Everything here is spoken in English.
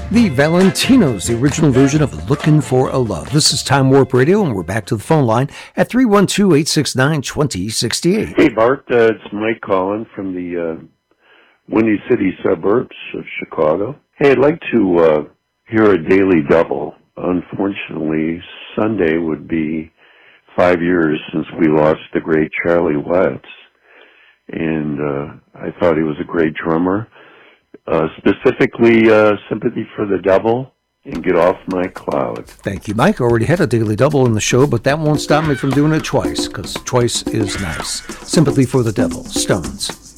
The Valentinos, the original version of Looking for a Love. This is Time Warp Radio, and we're back to the phone line at 312-869-2068. Hey, Bart, it's Mike calling from the Windy City suburbs of Chicago. Hey, I'd like to hear a daily double. Unfortunately, Sunday would be 5 years since we lost the great Charlie Watts, and I thought he was a great drummer. Specifically, Sympathy for the Devil and Get Off My Cloud. Thank you, Mike. Already had a daily double in the show, but that won't stop me from doing it twice, because twice is nice. Sympathy for the Devil, Stones.